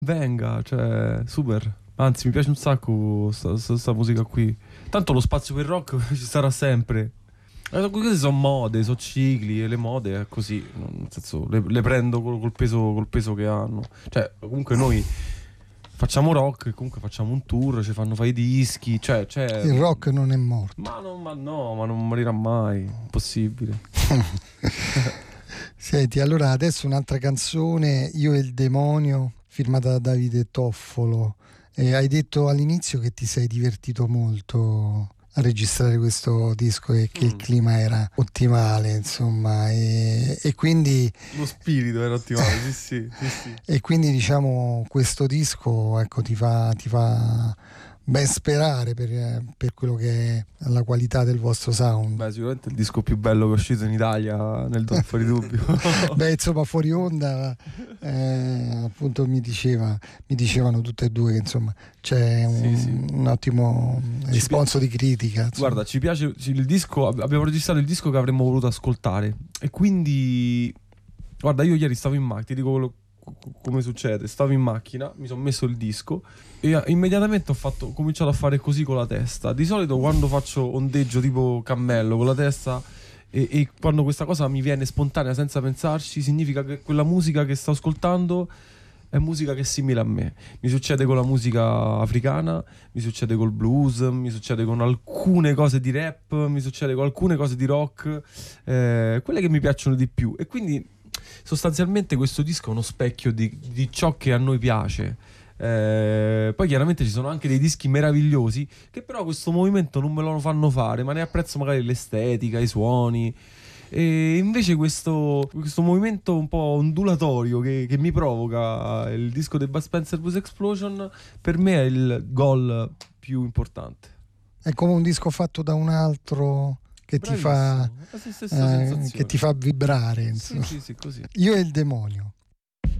venga, cioè, super. Anzi, mi piace un sacco sta musica qui. Tanto lo spazio per il rock ci sarà sempre. Queste sono mode, sono cicli e le mode è così, nel senso le prendo col peso che hanno. Cioè, comunque noi facciamo rock e comunque facciamo un tour, ci fanno fare i dischi, cioè, Il rock non è morto. ma no, ma non morirà mai, impossibile. Senti, allora adesso un'altra canzone, Io e il demonio, firmata da Davide Toffolo. Hai detto all'inizio che ti sei divertito molto a registrare questo disco e che il clima era ottimale, insomma, e quindi Lo spirito era ottimale, sì. e quindi diciamo questo disco, ecco, ti fa ben sperare per quello che è la qualità del vostro sound. Beh, sicuramente è il disco più bello che è uscito in Italia, fuori dubbio. Beh, insomma, fuori onda, appunto mi dicevano tutte e due che insomma c'è un ottimo risponso di critica. Insomma. Guarda, ci piace il disco, abbiamo registrato il disco che avremmo voluto ascoltare e quindi, guarda, io ieri stavo in macchina, ti dico come succede, stavo in macchina, mi sono messo il disco e immediatamente ho cominciato a fare così con la testa. Di solito quando faccio ondeggio tipo cammello con la testa e quando questa cosa mi viene spontanea senza pensarci, significa che quella musica che sto ascoltando è musica che è simile a me. Mi succede con la musica africana, mi succede col blues, mi succede con alcune cose di rap, mi succede con alcune cose di rock, quelle che mi piacciono di più. E quindi sostanzialmente questo disco è uno specchio di ciò che a noi piace. Poi chiaramente ci sono anche dei dischi meravigliosi che però questo movimento non me lo fanno fare, ma ne apprezzo magari l'estetica, i suoni. E invece questo movimento un po' ondulatorio che mi provoca il disco dei Bud Spencer Blues Explosion, per me è il goal più importante. È come un disco fatto da un altro che ti fa che vibrare, insomma. sì, così. Io e il demonio.